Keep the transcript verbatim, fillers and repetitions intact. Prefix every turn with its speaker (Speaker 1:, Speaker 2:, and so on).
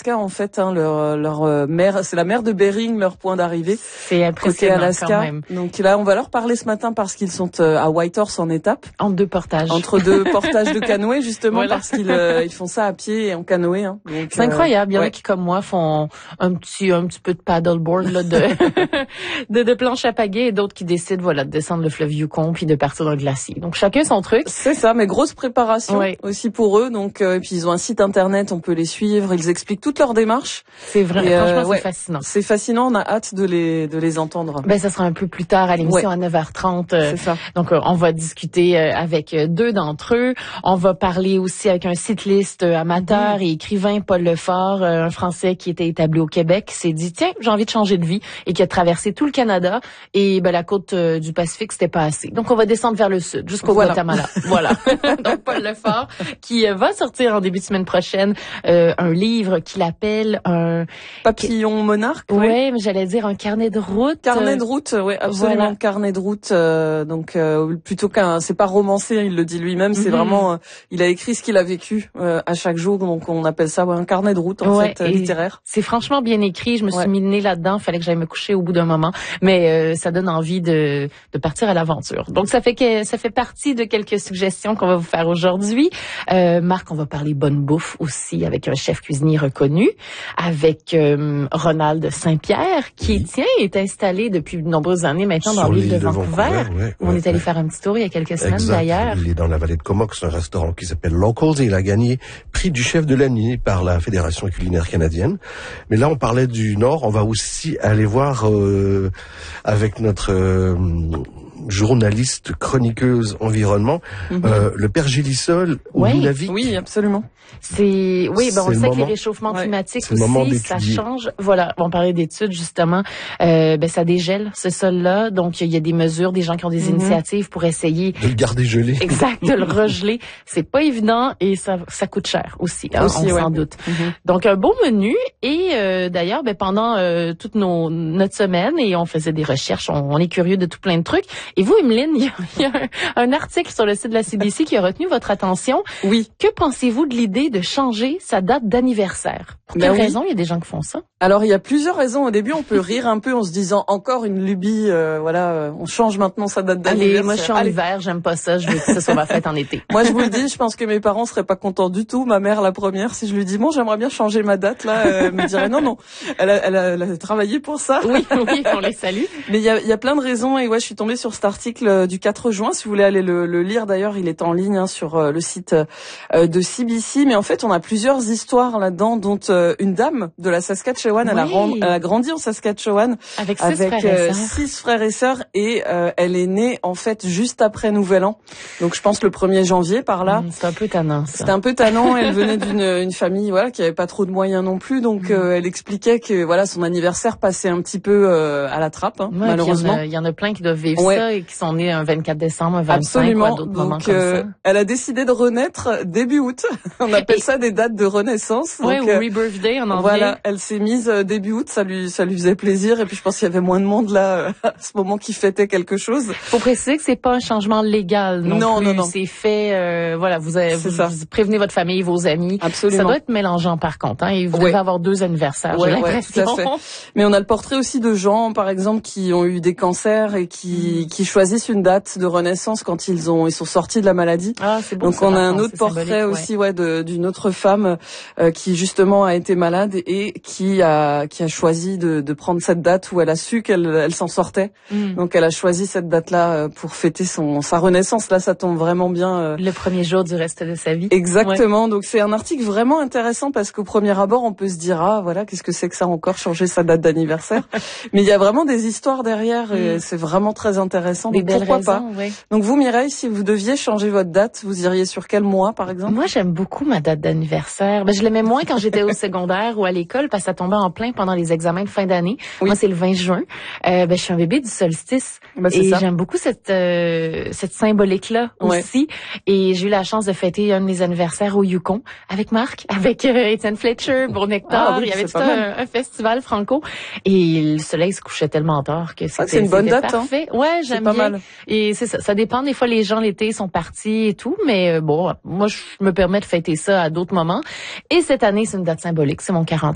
Speaker 1: Alaska en fait. Hein, leur leur euh, mer, c'est la mer de Bering, leur point d'arrivée.
Speaker 2: C'est impressionnant
Speaker 1: côté Alaska.
Speaker 2: Quand même.
Speaker 1: Donc là, on va leur parler ce matin parce qu'ils sont euh, à Whitehorse en étape.
Speaker 2: Entre deux portages.
Speaker 1: Entre deux portages de canoë justement
Speaker 2: voilà.
Speaker 1: parce qu'ils euh, ils font ça à pied et en canoë. Hein. Donc,
Speaker 2: c'est euh, incroyable. Il y en
Speaker 1: ouais.
Speaker 2: a qui comme moi font un petit un petit peu de paddleboard là de de, de planche à pagaie et d'autres qui décident voilà de descendre le fleuve Yukon puis de partir dans le glacier. Donc chacun son truc.
Speaker 1: C'est ça, mais grosse préparation
Speaker 2: ouais.
Speaker 1: aussi pour eux. Donc euh, et puis ils ont un site internet, on peut les suivre. Ils expliquent toute leur démarche.
Speaker 2: C'est vrai. Et franchement, euh, c'est ouais, fascinant.
Speaker 1: C'est fascinant. On a hâte de les de les entendre.
Speaker 2: Ben ça sera un peu plus tard à l'émission ouais. à neuf heures trente. Euh,
Speaker 1: c'est ça.
Speaker 2: Donc euh, on va discuter euh, avec deux d'entre eux. On va parler aussi avec un cycliste euh, amateur mmh. et écrivain Paul Lefort, euh, un Français qui était établi au Québec, qui s'est dit tiens j'ai envie de changer de vie et qui a traversé tout le Canada et ben la côte euh, du Pacifique c'était pas assez. Donc on va descendre vers le sud jusqu'au
Speaker 1: voilà.
Speaker 2: Guatemala. Voilà. Donc Paul Lefort qui euh, va sortir en début de semaine prochaine euh, un livre qu'il appelle un
Speaker 1: Papillon monarque.
Speaker 2: Ouais,
Speaker 1: ouais,
Speaker 2: mais j'allais dire un carnet de route.
Speaker 1: Carnet de route, ouais, absolument voilà. Carnet de route. Euh, donc euh, plutôt qu'un, c'est pas romancé, il le dit lui-même, c'est mm-hmm. vraiment, euh, il a écrit ce qu'il a vécu euh, à chaque jour, donc on appelle ça ouais, un carnet de route en
Speaker 2: ouais,
Speaker 1: fait euh, littéraire.
Speaker 2: C'est franchement bien écrit. Je me suis ouais. mis le nez là-dedans, fallait que j'aille me coucher au bout d'un moment, mais euh, ça donne envie de de partir à l'aventure. Donc ça fait que ça fait partie de quelques suggestions qu'on va vous faire aujourd'hui. Euh, Marc, on va parler bonne bouffe aussi avec un chef cuisinier reconnu, avec euh, Ronald Saint-Pierre qui oui. tiens est installé depuis de nombreuses années maintenant
Speaker 3: Sur
Speaker 2: dans l'île de,
Speaker 3: de
Speaker 2: Vancouver.
Speaker 3: Vancouver ouais,
Speaker 2: on
Speaker 3: ouais,
Speaker 2: est allé
Speaker 3: ouais.
Speaker 2: faire un petit tour il y a quelques semaines
Speaker 3: exact.
Speaker 2: D'ailleurs.
Speaker 3: Il est dans la vallée de Comox, un restaurant qui s'appelle Locals et il a gagné prix du chef de l'année par la Fédération culinaire canadienne. Mais là, on parlait du Nord, on va aussi aller voir euh, avec notre euh, journaliste, chroniqueuse environnement, mm-hmm. euh, le père Gélisol ou
Speaker 2: oui.
Speaker 3: Nunavik.
Speaker 1: Oui, absolument.
Speaker 2: C'est oui, ben on sait
Speaker 3: moment.
Speaker 2: que les réchauffements
Speaker 1: ouais.
Speaker 2: climatiques
Speaker 3: c'est
Speaker 2: aussi, ça change. Voilà, on parlait d'études justement. Euh, ben ça dégèle ce sol-là, donc il y a des mesures, des gens qui ont des mm-hmm. initiatives pour essayer
Speaker 3: de le garder gelé.
Speaker 2: Exact, de le regeler. C'est pas évident et ça ça coûte cher aussi, hein,
Speaker 1: aussi
Speaker 2: on
Speaker 1: ouais.
Speaker 2: s'en doute.
Speaker 1: Mm-hmm.
Speaker 2: Donc un beau menu et euh, d'ailleurs, ben pendant euh, toute nos notre semaine et on faisait des recherches, on, on est curieux de tout plein de trucs. Et vous, Emeline, il y a, il y a un, un article sur le site de la C B C qui a retenu votre attention.
Speaker 1: Oui.
Speaker 2: Que pensez-vous de l'idée de changer sa date d'anniversaire? Pour quelle ben raison oui. il y a des gens qui font ça?
Speaker 1: Alors il y a plusieurs raisons. Au début, on peut rire un peu en se disant encore une lubie. Euh, voilà, euh, on change maintenant sa date d'anniversaire.
Speaker 2: Allez, moi je suis en Allez. hiver, j'aime pas ça. Je veux que ce soit ma fête en été.
Speaker 1: Moi, je vous le dis, je pense que mes parents seraient pas contents du tout. Ma mère, la première, si je lui dis bon, j'aimerais bien changer ma date là, elle me dirait non, non. Elle a, elle a, elle a travaillé pour ça.
Speaker 2: Oui, oui, on les salue.
Speaker 1: Mais il y a, il y a plein de raisons. Et ouais, je suis tombée sur cet article du quatre juin. Si vous voulez aller le, le lire, d'ailleurs, il est en ligne hein, sur euh, le site euh, de C B C. Mais en fait, on a plusieurs histoires là-dedans, dont euh, une dame de la Saskatchewan, oui. elle, a rend, elle a grandi en Saskatchewan
Speaker 2: avec six
Speaker 1: avec
Speaker 2: frères et
Speaker 1: euh, six frères et sœurs et euh, elle est née en fait juste après Nouvel An. Donc je pense le premier janvier par là.
Speaker 2: Mmh, c'est un peu tannant ça.
Speaker 1: C'était un peu tannant, elle venait d'une une famille voilà qui avait pas trop de moyens non plus donc mmh. euh, elle expliquait que voilà son anniversaire passait un petit peu euh, à la trappe hein,
Speaker 2: ouais,
Speaker 1: malheureusement.
Speaker 2: Il y, y en a plein qui doivent vivre
Speaker 1: ouais.
Speaker 2: ça et qui sont nés un vingt-quatre décembre, un vingt-cinq
Speaker 1: Absolument.
Speaker 2: ou à d'autres
Speaker 1: donc,
Speaker 2: moments comme
Speaker 1: euh,
Speaker 2: ça.
Speaker 1: Elle a décidé de renaître début août. On appelle et... ça des dates de renaissance.
Speaker 2: Ouais,
Speaker 1: donc,
Speaker 2: ou
Speaker 1: euh,
Speaker 2: rebirthday en anglais.
Speaker 1: Voilà, elle s'est mise euh, début août, ça lui ça lui faisait plaisir et puis je pense qu'il y avait moins de monde là à ce moment qui fêtait quelque chose.
Speaker 2: Faut préciser que c'est pas un changement légal non,
Speaker 1: non
Speaker 2: plus.
Speaker 1: Non, non,
Speaker 2: c'est fait euh, voilà, vous, avez, vous, vous prévenez votre famille, vos amis.
Speaker 1: Absolument.
Speaker 2: Ça doit être mélangeant par contre hein, et vous
Speaker 1: ouais.
Speaker 2: devez avoir deux anniversaires,
Speaker 1: ouais,
Speaker 2: j'ai l'impression.
Speaker 1: Ouais, tout à fait. Mais on a le portrait aussi de gens par exemple qui ont eu des cancers et qui mmh. qui choisissent une date de renaissance quand ils ont ils sont sortis de la maladie.
Speaker 2: Ah, c'est bon.
Speaker 1: Donc on a un autre
Speaker 2: ouais.
Speaker 1: portrait aussi ouais de d'une autre femme euh, qui justement a été malade et qui a qui a choisi de de prendre cette date où elle a su qu'elle elle s'en sortait. Mmh. Donc elle a choisi cette date-là pour fêter son sa renaissance. Là, ça tombe vraiment bien. Euh...
Speaker 2: Le premier jour du reste de sa vie.
Speaker 1: Exactement.
Speaker 2: Ouais.
Speaker 1: Donc c'est un article vraiment intéressant parce qu'au premier abord, on peut se dire ah voilà qu'est-ce que c'est que ça encore changer sa date d'anniversaire. Mais il y a vraiment des histoires derrière et mmh. c'est vraiment très intéressant.
Speaker 2: Des
Speaker 1: donc
Speaker 2: belles
Speaker 1: pourquoi
Speaker 2: raisons,
Speaker 1: pas.
Speaker 2: Ouais.
Speaker 1: Donc vous Mireille, si vous deviez changer votre date, vous iriez sur quel mois par exemple?
Speaker 2: Moi, j'aime beaucoup ma date d'anniversaire. Ben, je l'aimais moins quand j'étais au secondaire ou à l'école parce que ça tombait en plein pendant les examens de fin d'année. Oui. Moi, c'est le vingt juin. Euh, ben, je suis un bébé du solstice
Speaker 1: ben,
Speaker 2: et
Speaker 1: ça.
Speaker 2: j'aime beaucoup cette euh, cette symbolique-là ouais. aussi. Et j'ai eu la chance de fêter un de mes anniversaires au Yukon avec Marc, avec euh, Étienne Fletcher, Bon Nectar. Ah, oui, il y avait tout un, un festival franco et le soleil se couchait tellement tard que c'était,
Speaker 1: ah, c'est une bonne date.
Speaker 2: Parfait. Hein? Ouais, j'aime
Speaker 1: pas
Speaker 2: bien.
Speaker 1: Mal.
Speaker 2: Et c'est ça. Ça dépend. Des fois, les gens l'été sont partis et tout, mais euh, bon, moi, je me permets de fêter ça à d'autres moments. Et cette année, c'est une date symbolique. C'est mon quarantième.